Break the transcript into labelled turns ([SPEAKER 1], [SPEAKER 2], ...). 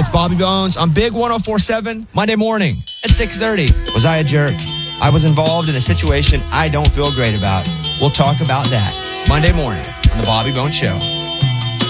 [SPEAKER 1] it's Bobby Bones on Big 104.7 Monday morning at 6:30. Was I a jerk? I was involved in a situation I don't feel great about. We'll talk about that Monday morning on The Bobby Bones Show.